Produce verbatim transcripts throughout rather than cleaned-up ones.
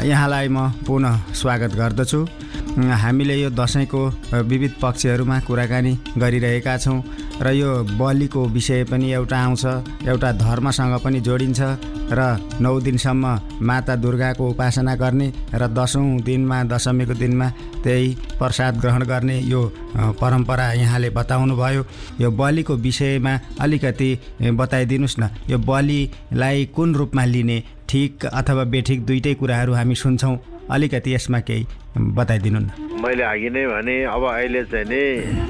यहाँलाई म पुनः स्वागत गर्दछु। हामीले यो दसैँको विविध पक्षहरूमा कुराकानी गरिरहेका छौँ र यो बलिको विषय पनि एउटा आउँछ, एउटा धर्मसँग पनि जोडिन्छ र नौ दिनसम्म माता दुर्गाको उपासना गर्ने र दसौँ दिनमा दशमीको दिनमा त्यही प्रसाद ग्रहण गर्ने यो परम्परा यहाँले बताउनु भयो। यो बलिको विषयमा अलिकति बताइदिनुहोस् न। यो बलिलाई कुन रूपमा लिने, ठिक अथवा बेठिक दुईटै कुराहरू हामी सुन्छौँ, अलिकति यसमा केही बताइदिनु न। मैले अघि नै भने अब अहिले चाहिँ नि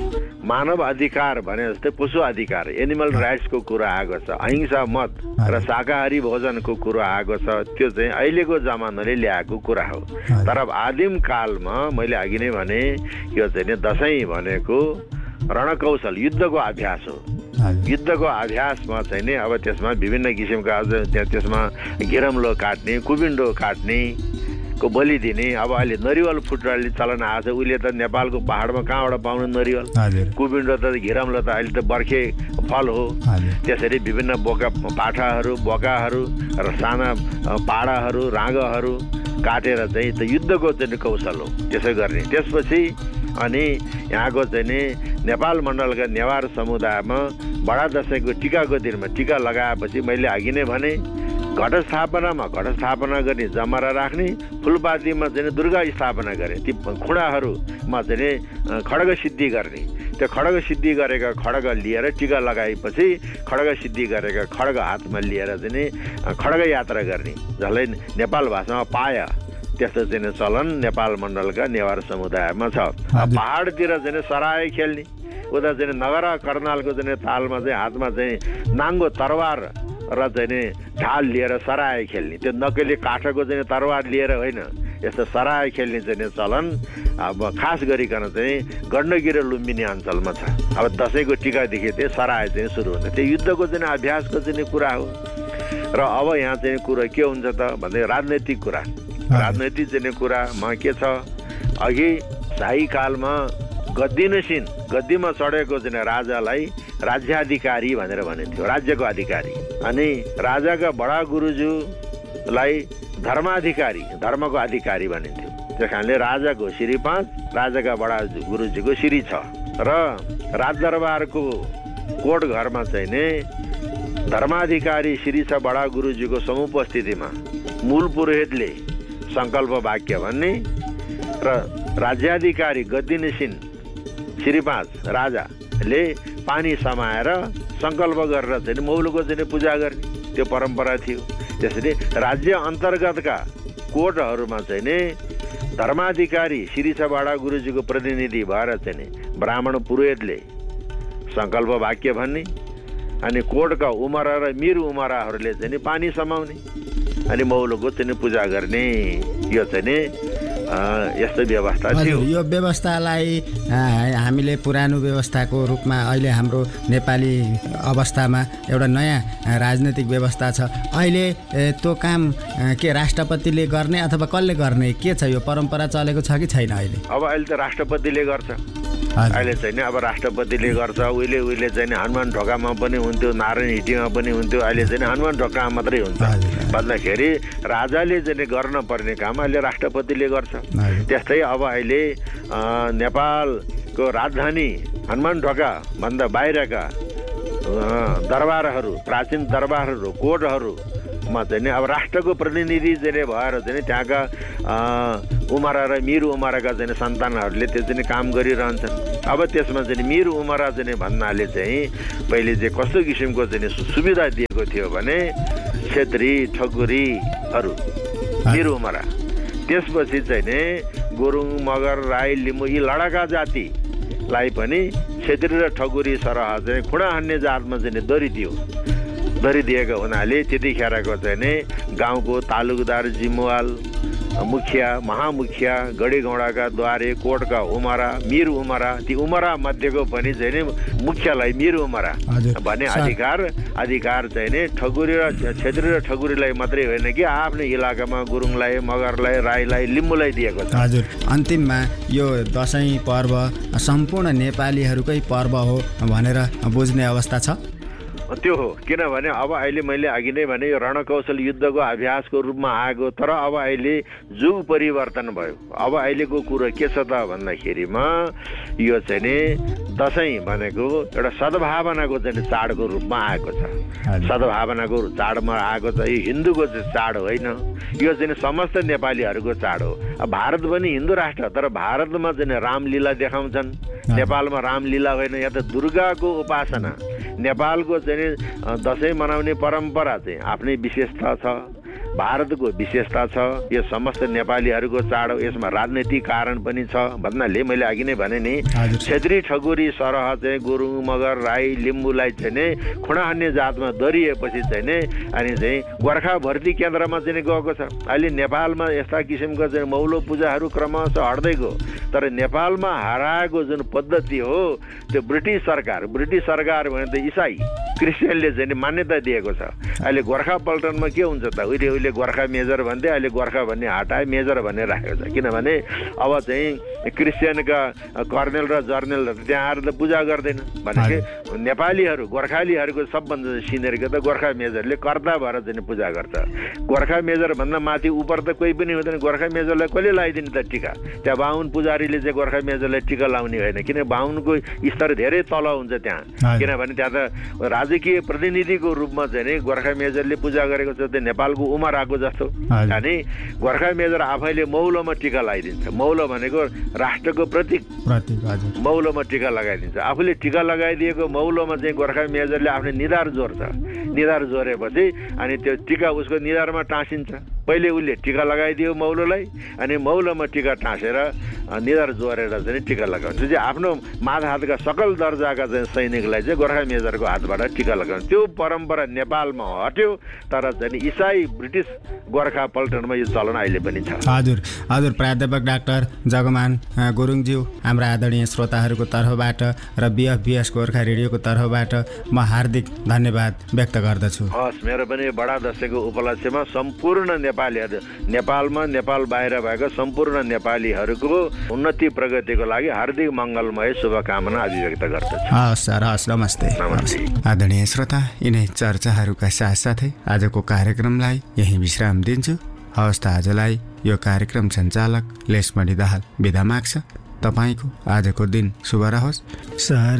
मानव अधिकार भने जस्तै पशु अधिकार, एनिमल राइट्सको कुरा आएको छ, अहिंसा मत र शाकाहारी भोजनको कुरा आएको छ। त्यो चाहिँ अहिलेको जमानाले ल्याएको कुरा हो। तर अब आदिम कालमा मैले अघि नै भने यो चाहिँ नि दसैँ भनेको रणकौशल, युद्धको अभ्यास हो। युद्धको अभ्यासमा चाहिँ नि अब त्यसमा विभिन्न किसिमका त्यसमा घेरम्लो काट्ने, कुबिन्डो काट्ने को बलि दिने। अब अहिले नरिवल फुट्ने चलन आएको छ। उहिले त नेपालको पहाडमा कहाँबाट पाउने नरिवल, कुबिन्डो त घेरम्लो त अहिले त बर्खे फल हो। त्यसरी विभिन्न बोका पाठाहरू, बोकाहरू र साना पाडाहरू, राँगहरू काटेर चाहिँ त युद्धको चाहिँ कौशल हो त्यसो गर्ने। त्यसपछि अनि यहाँको चाहिँ नि नेपाल मण्डलका नेवार समुदायमा बडा दसैँको टिकाको दिनमा टिका लगाएपछि मैले अघि नै भने घटस्थापनामा घटस्थापना गर्ने, जमरा राख्ने, फुलपातीमा चाहिँ दुर्गा स्थापना गर्ने, ती खुँडाहरूमा चाहिँ खड्ग सिद्धि गर्ने। त्यो खड्ग सिद्धि गरेका खड्ग लिएर टिका लगाएपछि खड्ग सिद्धि गरेका खड्ग हातमा लिएर चाहिँ खड्ग यात्रा गर्ने, जसलाई नेपाल भाषामा पाया, त्यस्तो चाहिँ चलन नेपाल मण्डलका नेवार समुदायमा छ। पहाडतिर चाहिँ सराय खेल्ने, उता चाहिँ नगरा कर्नालको चाहिँ तालमा चाहिँ हातमा चाहिँ नाङ्गो तरवार र चाहिँ नि ढाल लिएर सराय खेल्ने। त्यो नक्कली काठको चाहिँ तरवार लिएर होइन, यस्तो सराय खेल्ने चाहिँ चलन अब खास गरिकन चाहिँ गण्डकी र लुम्बिनी अञ्चलमा छ। अब दसैँको टिकादेखि चाहिँ सराय चाहिँ सुरु हुन्छ। त्यो युद्धको चाहिँ अभ्यासको चाहिँ कुरा हो। र अब यहाँ चाहिँ कुरा के हुन्छ त भन्दै राजनैतिक कुरा, राजनैतिक चाहिँ कुरामा के छ, अघि शाही कालमा गद्दिनसिन गद्दीमा चढेको चाहिँ राजालाई राज्याधिकारी भनेर भनिन्थ्यो, राज्यको अधिकारी। अनि राजाका बडा गुरुज्यूलाई धर्माधिकारी, धर्मको अधिकारी भनिन्थ्यो। त्यस कारणले राजाको श्री पाँच, राजाका बडा गुरुजीको श्री छ। र राजदरबारको कोट घरमा चाहिँ नि धर्माधिकारी श्री छ बडा गुरुजीको समुपस्थितिमा मूल पुरोहितले सङ्कल्प वाक्य भन्ने र राज्याधिकारी गद्दिनसिन श्री पाँच राजाले पानी समाएर सङ्कल्प गरेर चाहिँ मौलको चाहिँ पूजा गर्ने त्यो परम्परा थियो। त्यसरी राज्य अन्तर्गतका कोटहरूमा चाहिँ नि धर्माधिकारी श्री छ बडा गुरुजीको प्रतिनिधि भएर चाहिँ नि ब्राह्मण पुरोहितले सङ्कल्प वाक्य भन्ने, अनि कोटका उमरा र मिर उमराहरूले चाहिँ नि पानी समाउने अनि मौलको चाहिँ पूजा गर्ने। यो चाहिँ नि यस्तो व्यवस्था थियो। यो व्यवस्थालाई हामीले पुरानो व्यवस्थाको रूपमा अहिले हाम्रो नेपाली अवस्थामा एउटा नयाँ राजनैतिक व्यवस्था छ। अहिले त्यो काम के राष्ट्रपतिले गर्ने अथवा कसले गर्ने, के छ? यो परम्परा चलेको छ कि छैन अहिले? अब अहिले त राष्ट्रपतिले गर्छ। अहिले चाहिँ नि अब राष्ट्रपतिले गर्छ। उहिले उहिले चाहिँ हनुमान ढोकामा पनि हुन्थ्यो, नारायण हिटीमा पनि हुन्थ्यो। अहिले चाहिँ हनुमान ढोकामा मात्रै हुन्छ भन्दाखेरि राजाले चाहिँ गर्न पर्ने काम अहिले राष्ट्रपतिले गर्छ। त्यस्तै अब अहिले नेपालको राजधानी हनुमान ढोका भन्दा बाहिरका दरबारहरू, प्राचीन दरबारहरू, कोटहरूमा चाहिँ अब राष्ट्रको प्रतिनिधि चाहिँ भएर चाहिँ त्यहाँका उमरा र मिर उमराका चाहिँ सन्तानहरूले त्यो चाहिँ काम गरिरहन्छन्। अब त्यसमा चाहिँ मिर उमरा चाहिँ भन्नाले चाहिँ पहिले चाहिँ कस्तो किसिमको चाहिँ सुविधा दिएको थियो भने क्षेत्री, ठकुरीहरू, मिर उमरा, त्यसपछि चाहिँ नि गुरुङ, मगर, राई, लिम्बू यी लडाका जातिलाई पनि क्षेत्री र ठकुरी सरह चाहिँ खुडा हान्ने जातमा चाहिँ दरिदियो दरिदिएको हुनाले त्यतिखेरको चाहिँ नि गाउँको तालुकदार, जिम्मेवाल, मुखिया, महामुखिया, गढीगौडाका द्वारे, कोटका उमरा, मिर उमरा, ती उमरा मध्येको पनि चाहिँ नि मुख्यलाई मिर उमरा भन्ने अधिकार अधिकार चाहिँ नि ठकुरी र क्षेत्री र ठकुरीलाई मात्रै होइन कि आफ्नै इलाकामा गुरुङलाई, मगरलाई, राईलाई, लिम्बूलाई दिएको छ। हजुर, अन्तिममा यो दसैँ पर्व सम्पूर्ण नेपालीहरूकै पर्व हो भनेर बुझ्ने अवस्था छ? त्यो हो, किनभने अब अहिले मैले अघि नै भने यो रणकौशल युद्धको अभ्यासको रूपमा आएको, तर अब अहिले जुग परिवर्तन भयो। अब अहिलेको कुरो के छ त भन्दाखेरिमा यो चाहिँ नि दसैँ भनेको एउटा सद्भावनाको चाहिँ चाडको रूपमा आएको छ, सद्भावनाको चाडमा आएको छ। यो हिन्दूको चाहिँ चाड होइन, यो चाहिँ समस्त नेपालीहरूको चाड हो। अब भारत पनि हिन्दू राष्ट्र, तर भारतमा चाहिँ रामलीला देखाउँछन्, नेपालमा रामलीला होइन। यहाँ त दुर्गाको उपासना, नेपालको चाहिँ दसैँ मनाउने परम्परा चाहिँ आफ्नै विशेषता छ, भारतको विशेषता छ। यो समस्त नेपालीहरूको चाड हो, यसमा राजनैतिक कारण पनि छ भन्नाले मैले अघि नै भने नि क्षेत्री ठकुरी सरह चाहिँ गुरुङ मगर राई लिम्बूलाई चाहिँ नि खुँडाहन्ने जातमा दरिएपछि चाहिँ नि अनि चाहिँ गोर्खा भर्ती केन्द्रमा चाहिँ गएको छ। अहिले नेपालमा यस्ता किसिमको चाहिँ मौलो पूजाहरू क्रमशः हट्दै गयो, तर नेपालमा हराएको जुन पद्धति हो त्यो ब्रिटिस सरकार ब्रिटिस सरकार भने त इसाई क्रिस्चियनले चाहिँ मान्यता दिएको छ। अहिले गोर्खा पल्टनमा के हुन्छ त, उहिले उहिले गोर्खा मेजर भन्थे, अहिले गोर्खा भन्ने हटाए मेजर भन्ने राखेको छ। किनभने अब चाहिँ क्रिस्चियनका कर्नेल र जर्नेलहरू त्यहाँ आएर त पूजा गर्दैन भनेको नेपालीहरू गोर्खालीहरूको सबभन्दा सिनियरको त गोर्खा मेजरले कर्ता भएर चाहिँ पूजा गर्छ। गोर्खा मेजरभन्दा माथि उपर त कोही पनि हुँदैन। गोर्खा मेजरलाई कसले लगाइदिने त टिका? त्यहाँ बाहुन पुजारीले चाहिँ गोर्खा मेजरलाई टिका लाउने होइन, किन बाहुनको स्तर धेरै तल हुन्छ त्यहाँ। किनभने त्यहाँ त राजकीय प्रतिनिधिको रूपमा चाहिँ नि गोर्खा मेजरले पूजा गरेको छ। त्यो नेपालको उमर आएको जस्तो। अनि गोर्खा मेजर आफैले मौलोमा टिका लगाइदिन्छ। मौलो भनेको राष्ट्रको प्रतीक, मौलोमा टिका लगाइदिन्छ। आफूले टिका लगाइदिएको मौलोमा चाहिँ गोर्खा मेजरले आफ्नो निधार जोड्छ। निधार जोडेपछि अनि त्यो टिका उसको निधारमा टाँसिन्छ। पहिले उसले टिका लगाइदियो मौलोलाई, अनि मौलोमा टिका टाँसेर निधार जोडेर चाहिँ टिका लगाउँछ। चाहिँ आफ्नो माथ हातका सकल दर्जाका चाहिँ सैनिकलाई चाहिँ गोर्खा मेजरको हातबाट टिका लगाउँछ। त्यो परम्परा नेपालमा हट्यो, तर चाहिँ इसाई ब्रिटिस गोर्खा पल्टनमा यो चलन अहिले पनि छ। हजुर हजुर प्राध्यापक डाक्टर जगमान गुरुङज्यू, हाम्रा आदरणीय श्रोताहरूको तर्फबाट र बिएफबिएस गोर्खा रेडियोको तर्फबाट म हार्दिक धन्यवाद व्यक्त गर्दछु। हस्, मेरो पनि बडा दशैँको उपलक्ष्यमा सम्पूर्ण नेपालीहरू, नेपालमा नेपाल बाहिर भएका सम्पूर्ण नेपालीहरूको उन्नति प्रगतिको लागि हार्दिक मङ्गलमय शुभकामना अभिव्यक्त गर्दछु। हस् सर, हस्, नमस्ते। नमस्ते आदरणीय श्रोता, यिनै चर्चाहरूका साथसाथै आजको कार्यक्रमलाई यही विश्राम दिन्छु। हवस् त, आजलाई यो कार्यक्रम सञ्चालक लेसमणि दाहाल बिदा माग्छ। तपाईँको आजको दिन शुभ रहोस्। सर